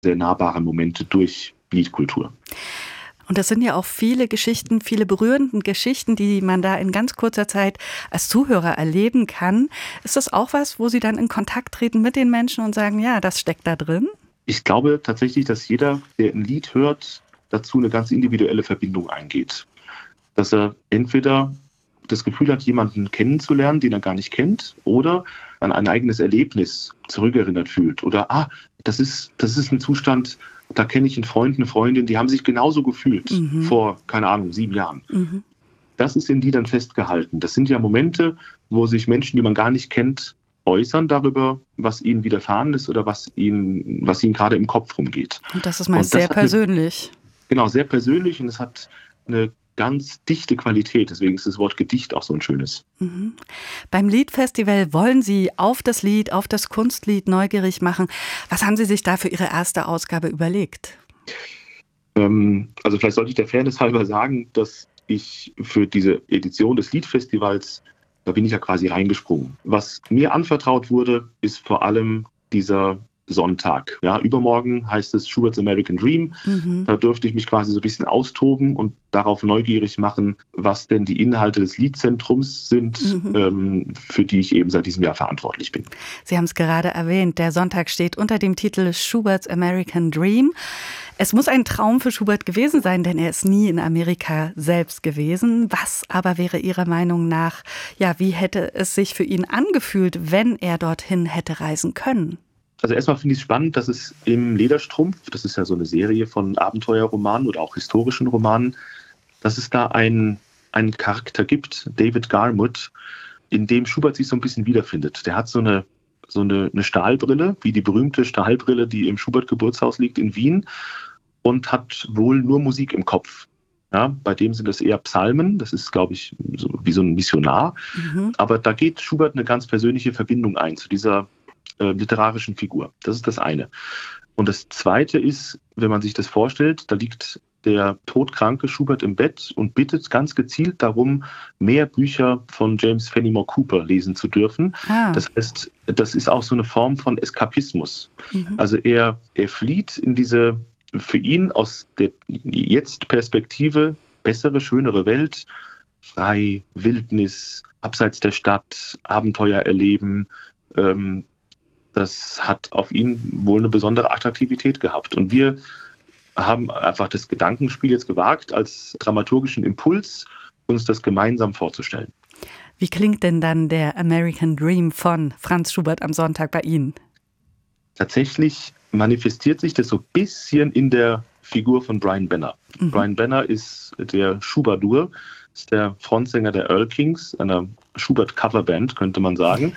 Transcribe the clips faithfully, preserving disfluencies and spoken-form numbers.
sehr nahbare Momente durch Liedkultur. Und das sind ja auch viele Geschichten, viele berührende Geschichten, die man da in ganz kurzer Zeit als Zuhörer erleben kann. Ist das auch was, wo Sie dann in Kontakt treten mit den Menschen und sagen, ja, das steckt da drin? Ich glaube tatsächlich, dass jeder, der ein Lied hört, dazu eine ganz individuelle Verbindung eingeht. Dass er entweder das Gefühl hat, jemanden kennenzulernen, den er gar nicht kennt, oder an ein eigenes Erlebnis zurückerinnert fühlt. Oder, ah, das ist, das ist ein Zustand, da kenne ich einen Freund, eine Freundin, die haben sich genauso gefühlt mhm. vor, keine Ahnung, sieben Jahren. Mhm. Das ist in Liedern festgehalten. Das sind ja Momente, wo sich Menschen, die man gar nicht kennt, äußern darüber, was ihnen widerfahren ist oder was ihnen, was ihnen gerade im Kopf rumgeht. Und das ist meist sehr persönlich. Eine, genau, sehr persönlich, und es hat eine ganz dichte Qualität. Deswegen ist das Wort Gedicht auch so ein schönes. Mhm. Beim Liedfestival wollen Sie auf das Lied, auf das Kunstlied neugierig machen. Was haben Sie sich da für Ihre erste Ausgabe überlegt? Ähm, also vielleicht sollte ich der Fairness halber sagen, dass ich für diese Edition des Liedfestivals, da bin ich ja quasi reingesprungen. Was mir anvertraut wurde, ist vor allem dieser Sonntag. Ja, übermorgen heißt es Schubert's American Dream. Mhm. Da dürfte ich mich quasi so ein bisschen austoben und darauf neugierig machen, was denn die Inhalte des Liedzentrums sind, mhm. ähm, für die ich eben seit diesem Jahr verantwortlich bin. Sie haben es gerade erwähnt, der Sonntag steht unter dem Titel Schubert's American Dream. Es muss ein Traum für Schubert gewesen sein, denn er ist nie in Amerika selbst gewesen. Was aber wäre Ihrer Meinung nach, ja, wie hätte es sich für ihn angefühlt, wenn er dorthin hätte reisen können? Also erstmal finde ich es spannend, dass es im Lederstrumpf, das ist ja so eine Serie von Abenteuerromanen oder auch historischen Romanen, dass es da einen, einen Charakter gibt, David Garmuth, in dem Schubert sich so ein bisschen wiederfindet. Der hat so eine, so eine, eine Stahlbrille, wie die berühmte Stahlbrille, die im Schubert-Geburtshaus liegt in Wien, und hat wohl nur Musik im Kopf. Ja, bei dem sind es eher Psalmen, das ist, glaube ich, so wie so ein Missionar. Mhm. Aber da geht Schubert eine ganz persönliche Verbindung ein zu dieser äh, literarischen Figur. Das ist das eine. Und das zweite ist, wenn man sich das vorstellt, da liegt der todkranke Schubert im Bett und bittet ganz gezielt darum, mehr Bücher von James Fenimore Cooper lesen zu dürfen. Ah. Das heißt, das ist auch so eine Form von Eskapismus. Mhm. Also er, er flieht in diese für ihn aus der Jetzt-Perspektive bessere, schönere Welt, frei, Wildnis, abseits der Stadt, Abenteuer erleben. Ähm, das hat auf ihn wohl eine besondere Attraktivität gehabt. Und wir haben einfach das Gedankenspiel jetzt gewagt, als dramaturgischen Impuls uns das gemeinsam vorzustellen. Wie klingt denn dann der American Dream von Franz Schubert am Sonntag bei Ihnen? Tatsächlich manifestiert sich das so ein bisschen in der Figur von Brian Benner. Mhm. Brian Benner ist der Schubadur, ist der Frontsänger der Earl Kings, einer Schubert-Coverband, könnte man sagen.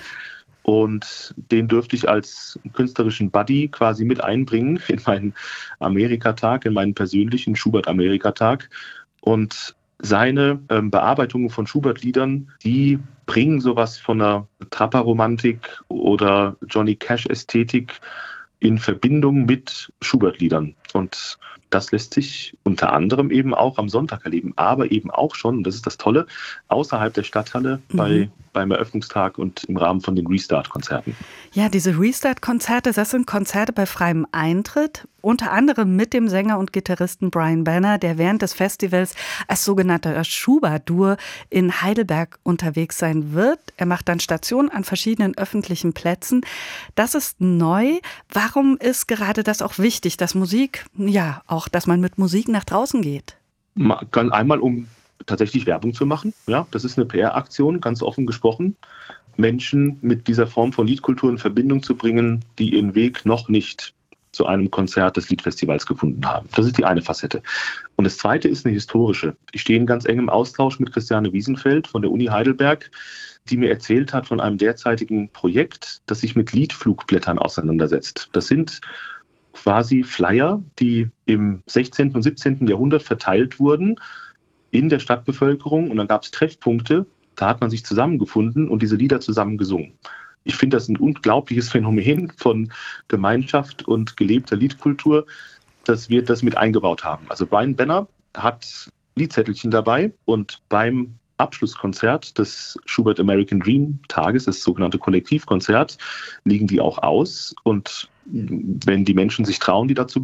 Und den dürfte ich als künstlerischen Buddy quasi mit einbringen in meinen Amerikatag, in meinen persönlichen Schubert-Amerikatag. Und seine ähm, Bearbeitungen von Schubert-Liedern, die bringen sowas von einer Trapper-Romantik oder Johnny Cash-Ästhetik in Verbindung mit Schubert-Liedern. Und das lässt sich unter anderem eben auch am Sonntag erleben, aber eben auch schon, und das ist das Tolle, außerhalb der Stadthalle mhm. bei, beim Eröffnungstag und im Rahmen von den Restart-Konzerten. Ja, diese Restart-Konzerte, das sind Konzerte bei freiem Eintritt, unter anderem mit dem Sänger und Gitarristen Brian Benner, der während des Festivals als sogenannter Schubadur in Heidelberg unterwegs sein wird. Er macht dann Station an verschiedenen öffentlichen Plätzen. Das ist neu. Warum ist gerade das auch wichtig, dass Musik, ja, auch, dass man mit Musik nach draußen geht? Man kann einmal, um tatsächlich Werbung zu machen. Ja, das ist eine P R-Aktion, ganz offen gesprochen. Menschen mit dieser Form von Liedkultur in Verbindung zu bringen, die ihren Weg noch nicht zu einem Konzert des Liedfestivals gefunden haben. Das ist die eine Facette. Und das zweite ist eine historische. Ich stehe in ganz engem Austausch mit Christiane Wiesenfeld von der Uni Heidelberg, die mir erzählt hat von einem derzeitigen Projekt, das sich mit Liedflugblättern auseinandersetzt. Das sind quasi Flyer, die im sechzehnten und siebzehnten Jahrhundert verteilt wurden in der Stadtbevölkerung. Und dann gab es Treffpunkte, da hat man sich zusammengefunden und diese Lieder zusammen gesungen. Ich finde das ein unglaubliches Phänomen von Gemeinschaft und gelebter Liedkultur, dass wir das mit eingebaut haben. Also Brian Benner hat Liedzettelchen dabei und beim Abschlusskonzert des Schubert American Dream Tages, das sogenannte Kollektivkonzert, liegen die auch aus. Und wenn die Menschen sich trauen, die dazu